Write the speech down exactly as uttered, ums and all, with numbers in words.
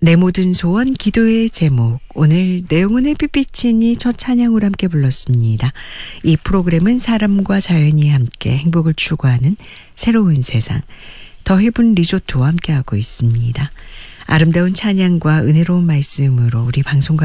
내 모든 소원 기도의 제목, 오늘 내용은 햇빛비치니 첫 찬양으로 함께 불렀습니다. 이 프로그램은 사람과 자연이 함께 행복을 추구하는 새로운 세상, 더 헤븐 리조트와 함께하고 있습니다. 아름다운 찬양과 은혜로운 말씀으로 우리 방송가